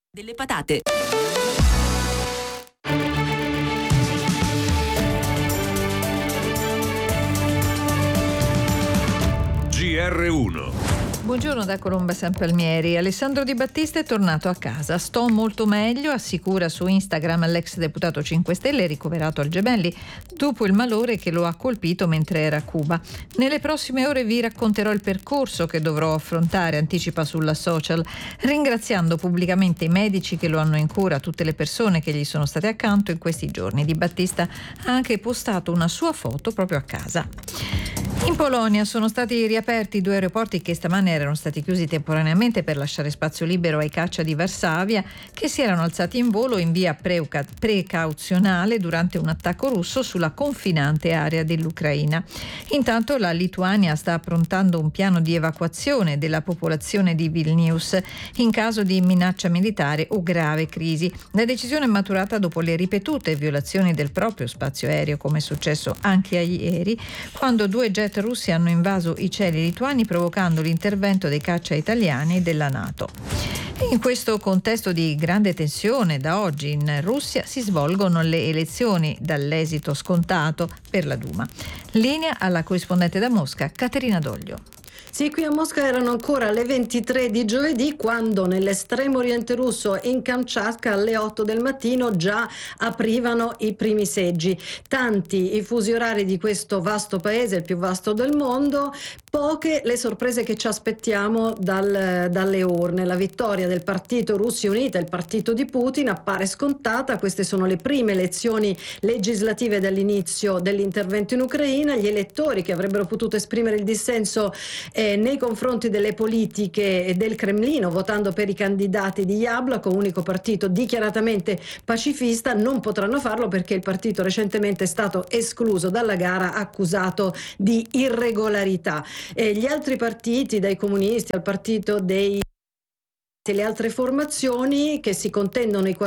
delle patate. GR1. Buongiorno da Colomba San Palmieri. Alessandro Di Battista è tornato a casa. Sto molto meglio, assicura su Instagram l'ex deputato 5 Stelle ricoverato al Gemelli dopo il malore che lo ha colpito mentre era a Cuba. Nelle prossime ore vi racconterò il percorso che dovrò affrontare, anticipa sulla social, ringraziando pubblicamente i medici che lo hanno in cura, tutte le persone che gli sono state accanto in questi giorni. Di Battista ha anche postato una sua foto proprio a casa. In Polonia sono stati riaperti 2 aeroporti che stamane erano stati chiusi temporaneamente per lasciare spazio libero ai caccia di Varsavia, che si erano alzati in volo in via precauzionale durante un attacco russo sulla confinante area dell'Ucraina. Intanto la Lituania sta approntando un piano di evacuazione della popolazione di Vilnius in caso di minaccia militare o grave crisi. La decisione è maturata dopo le ripetute violazioni del proprio spazio aereo, come è successo anche ieri, quando 2 jet russi hanno invaso i cieli lituani provocando l'intervento dei caccia italiani della NATO. In questo contesto di grande tensione da oggi in Russia si svolgono le elezioni dall'esito scontato per la Duma. Linea alla corrispondente da Mosca, Caterina Doglio. Sì, qui a Mosca erano ancora le 23 di giovedì quando nell'estremo oriente russo in Kamchatka alle 8 del mattino già aprivano i primi seggi. Tanti i fusi orari di questo vasto paese, il più vasto del mondo, poche le sorprese che ci aspettiamo dalle urne. La vittoria del partito Russia Unita, il partito di Putin, appare scontata. Queste sono le prime elezioni legislative dall'inizio dell'intervento in Ucraina. Gli elettori che avrebbero potuto esprimere il dissenso nei confronti delle politiche del Cremlino, votando per i candidati di Jabloko, unico partito dichiaratamente pacifista, non potranno farlo perché il partito recentemente è stato escluso dalla gara, accusato di irregolarità. Gli altri partiti, dai comunisti al partito dei le altre formazioni che si contendono i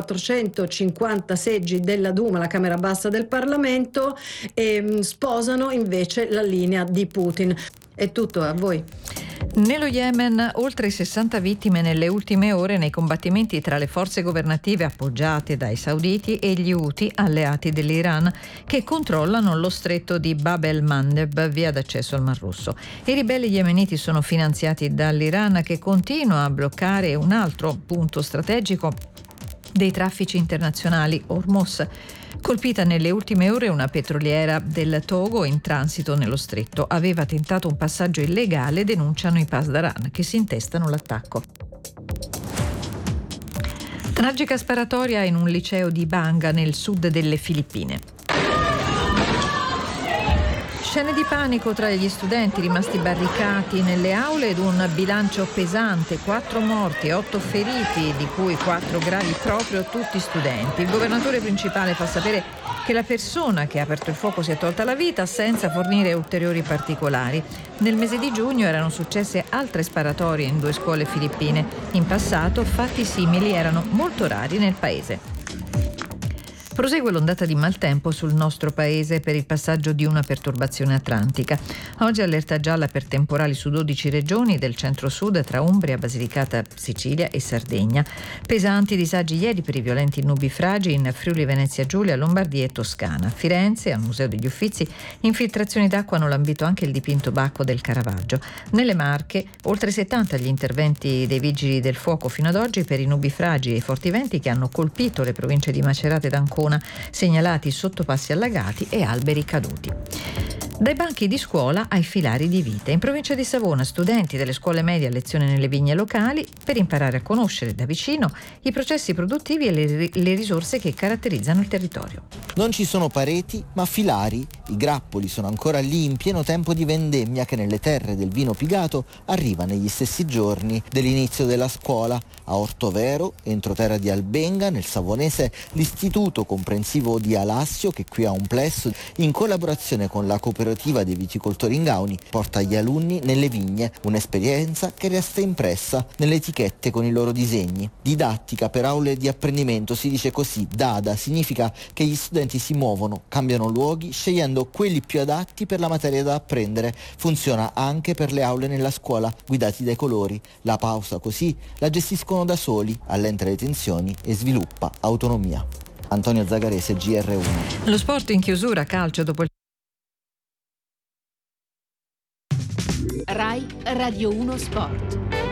450 seggi della Duma, la Camera Bassa del Parlamento, sposano invece la linea di Putin. È tutto, a voi. Nello Yemen, oltre 60 vittime nelle ultime ore nei combattimenti tra le forze governative appoggiate dai sauditi e gli Houthi, alleati dell'Iran, che controllano lo stretto di Bab el-Mandeb, via d'accesso al Mar Rosso. I ribelli yemeniti sono finanziati dall'Iran, che continua a bloccare un altro punto strategico dei traffici internazionali, Hormuz. Colpita nelle ultime ore una petroliera del Togo in transito nello stretto. Aveva tentato un passaggio illegale, denunciano i Pasdaran, che si intestano l'attacco. Tragica sparatoria in un liceo di Banga, nel sud delle Filippine. Scene di panico tra gli studenti rimasti barricati nelle aule ed un bilancio pesante, 4 morti, 8 feriti, di cui 4 gravi proprio tutti studenti. Il governatore principale fa sapere che la persona che ha aperto il fuoco si è tolta la vita senza fornire ulteriori particolari. Nel mese di giugno erano successe altre sparatorie in 2 scuole filippine. In passato fatti simili erano molto rari nel paese. Prosegue l'ondata di maltempo sul nostro paese per il passaggio di una perturbazione atlantica. Oggi allerta gialla per temporali su 12 regioni del centro-sud tra Umbria, Basilicata, Sicilia e Sardegna. Pesanti disagi ieri per i violenti nubifragi in Friuli Venezia Giulia, Lombardia e Toscana. Firenze, al Museo degli Uffizi, infiltrazioni d'acqua hanno lambito anche il dipinto Bacco del Caravaggio. Nelle Marche, oltre 70 gli interventi dei vigili del fuoco fino ad oggi per i nubifragi e i forti venti che hanno colpito le province di Macerata ed Ancona, segnalati sottopassi allagati e alberi caduti. Dai banchi di scuola ai filari di vita. In provincia di Savona, studenti delle scuole medie a lezione nelle vigne locali per imparare a conoscere da vicino i processi produttivi e le risorse che caratterizzano il territorio. Non ci sono pareti, ma filari. I grappoli sono ancora lì in pieno tempo di vendemmia che nelle terre del vino pigato arriva negli stessi giorni dell'inizio della scuola. A Ortovero, entroterra di Albenga, nel Savonese, l'istituto comprensivo di Alassio, che qui ha un plesso, in collaborazione con la cooperativa cooperativa dei viticoltori Ingauni porta gli alunni nelle vigne, un'esperienza che resta impressa nelle etichette con i loro disegni. Didattica per aule di apprendimento, si dice così. DADA significa che gli studenti si muovono, cambiano luoghi, scegliendo quelli più adatti per la materia da apprendere. Funziona anche per le aule nella scuola, guidati dai colori. La pausa così la gestiscono da soli, allenta le tensioni e sviluppa autonomia. Antonio Zagarese, GR1. Lo sport in chiusura, calcio dopo il Rai Radio 1 Sport.